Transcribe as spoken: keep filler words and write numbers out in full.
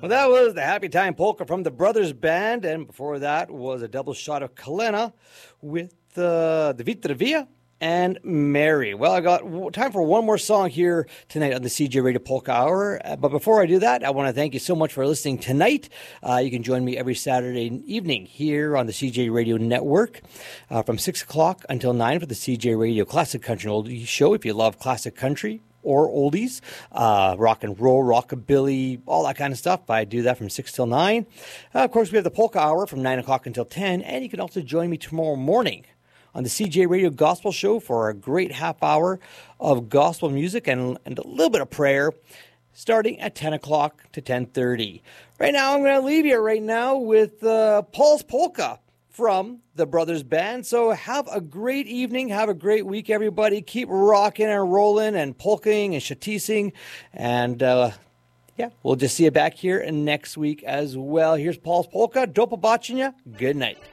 Well, that was the Happy Time Polka from the Brothers Band, and before that was a double shot of Kalena with uh, the Vita Via and Mary. Well, I got time for one more song here tonight on the C J Radio Polka Hour. Uh, but before I do that, I want to thank you so much for listening tonight. Uh, you can join me every Saturday evening here on the C J Radio Network uh, from six o'clock until nine for the C J Radio Classic Country and Oldies Show. If you love classic country or oldies, uh, rock and roll, rockabilly, all that kind of stuff. I do that from six till nine. Uh, of course, we have the Polka Hour from nine o'clock until ten, and you can also join me tomorrow morning on the C J Radio Gospel Show for a great half hour of gospel music and, and a little bit of prayer, starting at ten o'clock to ten thirty. Right now, I'm going to leave you right now with uh, Paul's Polka from the Brothers Band. So have a great evening. Have a great week, everybody. Keep rocking and rolling and polking and shatising. And uh, yeah, we'll just see you back here next week as well. Here's Paul's Polka. Do pobacenia. Good night.